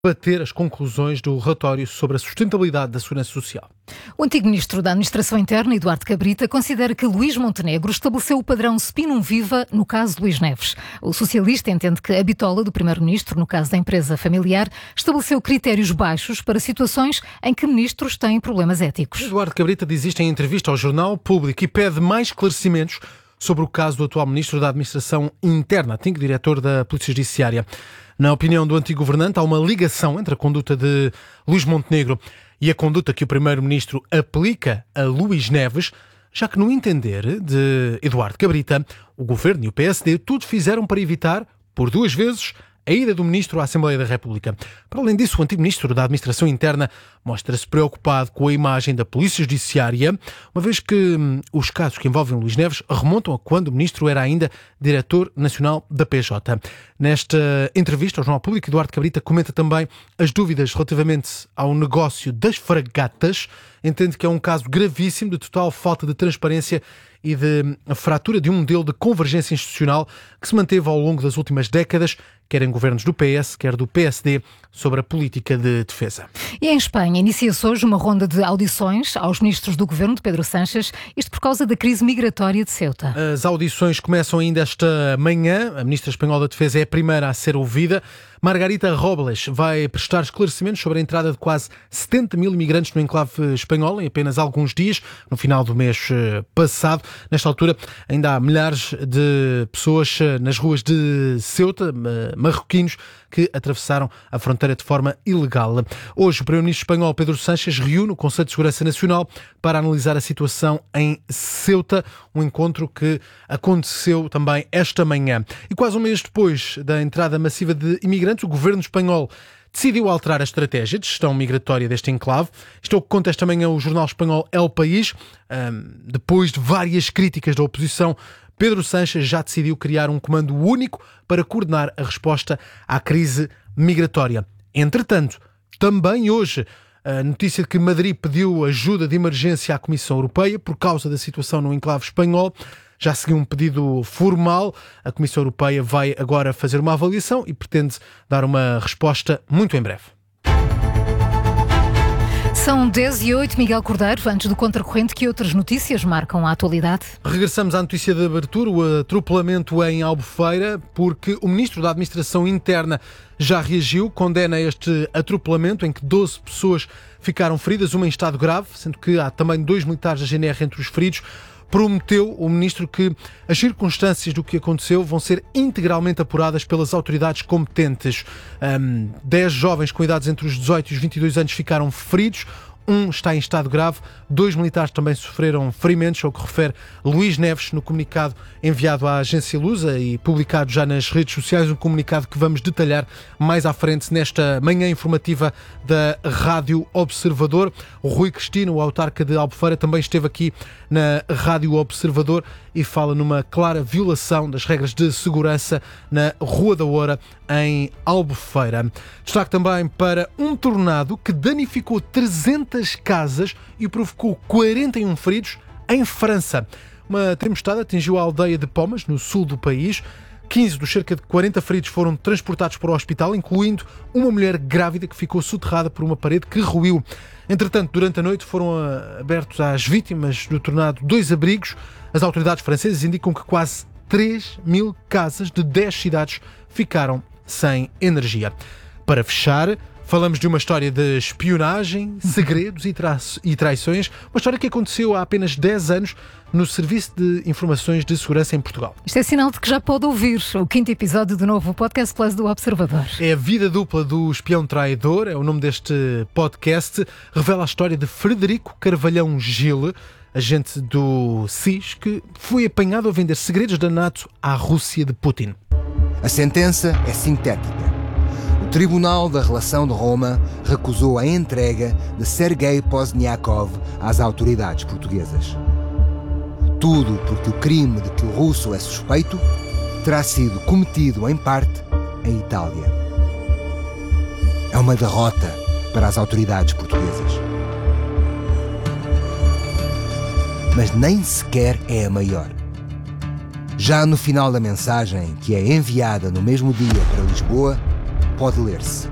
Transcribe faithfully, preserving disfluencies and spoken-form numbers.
bater as conclusões do relatório sobre a sustentabilidade da segurança social. O antigo ministro da Administração Interna, Eduardo Cabrita, considera que Luís Montenegro estabeleceu o padrão Spinum Viva no caso de Luís Neves. O socialista entende que a bitola do primeiro-ministro, no caso da empresa familiar, estabeleceu critérios baixos para situações em que ministros têm problemas éticos. Eduardo Cabrita diz isto em entrevista ao Jornal Público e pede mais esclarecimentos sobre o caso do atual ministro da Administração Interna, antigo diretor da Polícia Judiciária. Na opinião do antigo governante, há uma ligação entre a conduta de Luís Montenegro e a conduta que o primeiro-ministro aplica a Luís Neves, já que, no entender de Eduardo Cabrita, o governo e o P S D tudo fizeram para evitar, por duas vezes, a ida do ministro à Assembleia da República. Para além disso, o antigo ministro da Administração Interna mostra-se preocupado com a imagem da Polícia Judiciária, uma vez que hum, os casos que envolvem Luís Neves remontam a quando o ministro era ainda diretor nacional da P J. Nesta entrevista ao Jornal Público, Eduardo Cabrita comenta também as dúvidas relativamente ao negócio das fragatas. Entende que é um caso gravíssimo de total falta de transparência e de fratura de um modelo de convergência institucional que se manteve ao longo das últimas décadas, quer em governos do P S, quer do P S D, sobre a política de defesa. E em Espanha inicia-se hoje uma ronda de audições aos ministros do governo de Pedro Sánchez, isto por causa da crise migratória de Ceuta. As audições começam ainda esta manhã. A ministra espanhola da Defesa é a primeira a ser ouvida. Margarita Robles vai prestar esclarecimentos sobre a entrada de quase setenta mil imigrantes no enclave espanhol em apenas alguns dias, no final do mês passado. Nesta altura, ainda há milhares de pessoas nas ruas de Ceuta, marroquinos, que atravessaram a fronteira de forma ilegal. Hoje, o primeiro-ministro espanhol Pedro Sánchez reúne o Conselho de Segurança Nacional para analisar a situação em Ceuta, um encontro que aconteceu também esta manhã. E quase um mês depois da entrada massiva de imigrantes, o governo espanhol decidiu alterar a estratégia de gestão migratória deste enclave. Isto é o que conta esta manhã o jornal espanhol El País. Um, depois de várias críticas da oposição, Pedro Sánchez já decidiu criar um comando único para coordenar a resposta à crise migratória. Entretanto, também hoje, a notícia de que Madrid pediu ajuda de emergência à Comissão Europeia por causa da situação no enclave espanhol. Já seguiu um pedido formal. A Comissão Europeia vai agora fazer uma avaliação e pretende dar uma resposta muito em breve. São dez e oito, Miguel Cordeiro, antes do Contracorrente, que outras notícias marcam a atualidade? Regressamos à notícia de abertura, o atropelamento em Albufeira, porque o Ministro da Administração Interna já reagiu, condena este atropelamento em que doze pessoas ficaram feridas, uma em estado grave, sendo que há também dois militares da G N R entre os feridos. Prometeu o ministro que as circunstâncias do que aconteceu vão ser integralmente apuradas pelas autoridades competentes. Um, dez jovens com idades entre os dezoito e os vinte e dois anos ficaram feridos. Um está em estado grave, dois militares também sofreram ferimentos, ao que refere Luís Neves no comunicado enviado à agência Lusa e publicado já nas redes sociais, um comunicado que vamos detalhar mais à frente nesta manhã informativa da Rádio Observador. O Rui Cristina, o autarca de Albufeira, também esteve aqui na Rádio Observador e fala numa clara violação das regras de segurança na Rua da Oura, em Albufeira. Destaque também para um tornado que danificou trezentas casas e provocou quarenta e um feridos em França. Uma tempestade atingiu a aldeia de Pomas, no sul do país. quinze dos cerca de quarenta feridos foram transportados para o hospital, incluindo uma mulher grávida que ficou soterrada por uma parede que ruiu. Entretanto, durante a noite foram abertos às vítimas do tornado dois abrigos. As autoridades francesas indicam que quase três mil casas de dez cidades ficaram sem energia. Para fechar, falamos de uma história de espionagem, segredos e, tra- e traições. Uma história que aconteceu há apenas dez anos no Serviço de Informações de Segurança em Portugal. Isto é sinal de que já pode ouvir o quinto episódio do novo Podcast Plus do Observador. É a vida dupla do espião traidor, é o nome deste podcast. Revela a história de Frederico Carvalhão Gil, agente do S I S, que foi apanhado a vender segredos da NATO à Rússia de Putin. A sentença é sintética. O Tribunal da Relação de Roma recusou a entrega de Sergei Pozniakov às autoridades portuguesas. Tudo porque o crime de que o russo é suspeito terá sido cometido, em parte, em Itália. É uma derrota para as autoridades portuguesas. Mas nem sequer é a maior. Já no final da mensagem, que é enviada no mesmo dia para Lisboa, pode ler-se: